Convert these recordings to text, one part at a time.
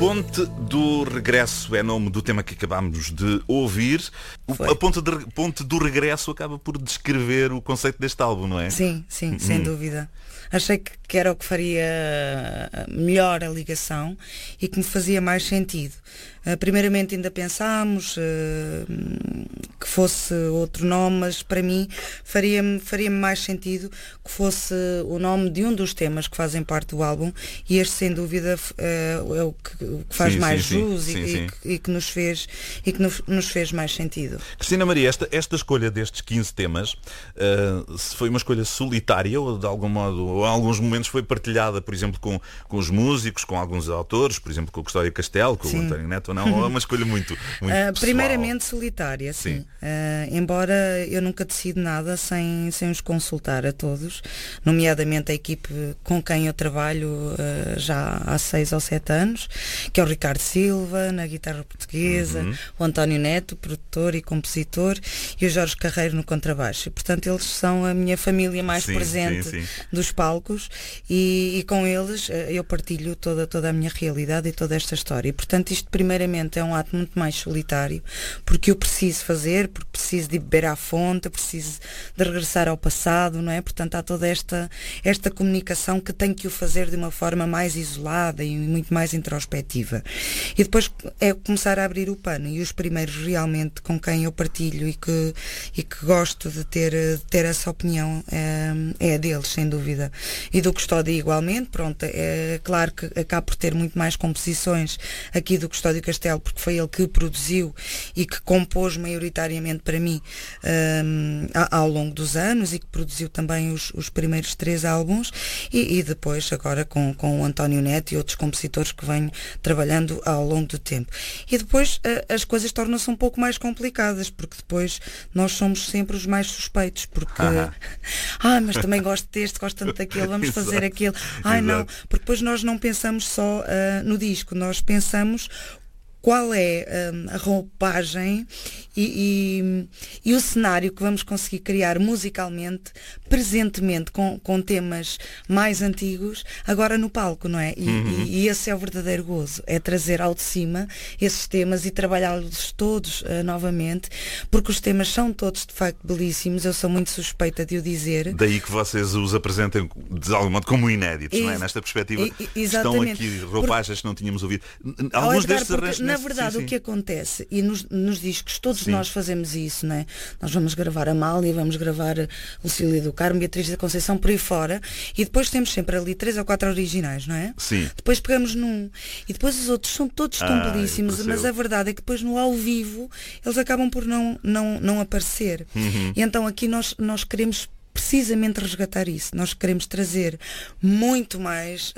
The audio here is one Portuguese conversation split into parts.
Ponte do Regresso é nome do tema que acabámos de ouvir. A Ponte do Regresso acaba por descrever o conceito deste álbum, não é? Sim, sem dúvida. Achei que era o que faria melhor a ligação e que me fazia mais sentido. Primeiramente ainda pensámos que fosse outro nome, mas para mim faria-me mais sentido que fosse o nome de um dos temas que fazem parte do álbum, e este sem dúvida é o que faz mais jus e que nos fez mais sentido. Cristina Maria, esta escolha destes 15 temas se foi uma escolha solitária ou de algum modo, ou em alguns momentos foi partilhada, por exemplo, com os músicos, com alguns autores, por exemplo com o Custódio Castelo, com o António Neto, não? Ou é uma escolha muito pessoal? Primeiramente solitária, sim. Embora eu nunca decido nada sem os consultar a todos, nomeadamente a equipe com quem eu trabalho já há 6 ou 7 anos, que é o Ricardo Silva na guitarra portuguesa, o António Neto, produtor e compositor, e o Jorge Carreiro no contrabaixo. Portanto, eles são a minha família mais presente dos palcos, e com eles eu partilho toda a minha realidade e toda esta história. E, portanto, isto primeiramente é um ato muito mais solitário, porque eu preciso fazer, porque preciso de beber à fonte, preciso de regressar ao passado, não é? Portanto, há toda esta comunicação que tenho que o fazer de uma forma mais isolada e muito mais introspectiva. E depois é começar a abrir o pano, e os primeiros realmente com quem eu partilho e que gosto de ter essa opinião é deles, sem dúvida. E do Custódio igualmente, pronto, é claro que acabo por ter muito mais composições aqui do Custódio Castelo, porque foi ele que produziu e que compôs maioritariamente para mim ao longo dos anos, e que produziu também os primeiros 3 álbuns, e depois agora com o António Neto e outros compositores que venho trabalhando ao longo do tempo. E depois as coisas tornam-se um pouco mais complicadas, porque depois nós somos sempre os mais suspeitos, porque mas também gosto deste, gosto tanto daquele, vamos fazer aquele. Não, porque depois nós não pensamos só no disco, nós pensamos qual é a roupagem e o cenário que vamos conseguir criar musicalmente, presentemente, com temas mais antigos, agora no palco, não é? E esse é o verdadeiro gozo, é trazer ao de cima esses temas e trabalhá-los todos novamente, porque os temas são todos de facto belíssimos, eu sou muito suspeita de o dizer. Daí que vocês os apresentem de algum modo como inéditos, não é? Nesta perspectiva estão aqui roupagens que não tínhamos ouvido. Alguns destes arranjos. Na verdade, o que acontece, e nos discos todos nós fazemos isso, não é? Nós vamos gravar a Amália, vamos gravar Lucília do Carmo, Beatriz da Conceição, por aí fora, e depois temos sempre ali 3 ou 4 originais, não é? Sim. Depois pegamos num, e depois os outros são todos tão belíssimos, mas a verdade é que depois no ao vivo eles acabam por não aparecer. E então aqui nós queremos precisamente resgatar isso. Nós queremos trazer muito mais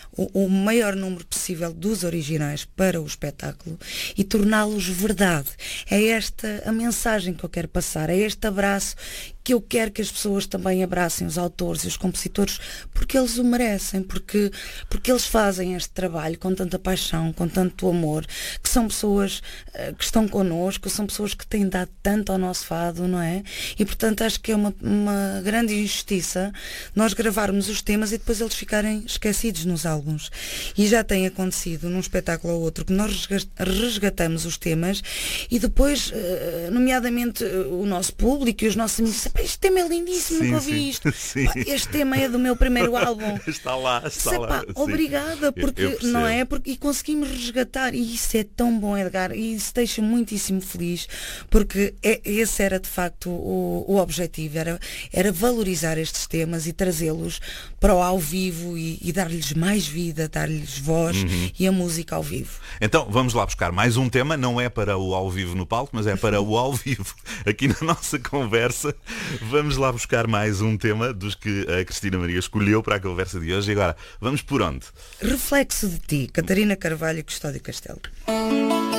o maior número possível dos originais para o espetáculo e torná-los verdade. É esta a mensagem que eu quero passar, é este abraço que eu quero que as pessoas também abracem os autores e os compositores, porque eles o merecem, porque eles fazem este trabalho com tanta paixão, com tanto amor, que são pessoas que estão connosco, são pessoas que têm dado tanto ao nosso fado, não é? E portanto acho que é uma grande injustiça nós gravarmos os temas e depois eles ficarem esquecidos nos álbuns. E já tem acontecido num espetáculo ou outro que nós resgatamos os temas e depois, nomeadamente o nosso público e os nossos amigos, este tema é lindíssimo, nunca ouvi isto. Este tema é do meu primeiro álbum. Está lá. Obrigada, porque não é? E conseguimos resgatar, e isso é tão bom, Edgar, e isso deixa muitíssimo feliz, porque esse era de facto o objetivo, era valorizar estes temas e trazê-los para o ao vivo e dar-lhes mais vida, dar-lhes voz e a música ao vivo. Então vamos lá buscar mais um tema, não é para o ao vivo no palco, mas é para o ao vivo aqui na nossa conversa. Vamos lá buscar mais um tema dos que a Cristina Maria escolheu para a conversa de hoje. E agora, vamos por onde? Reflexo de ti, Catarina Carvalho e Custódio Castelo.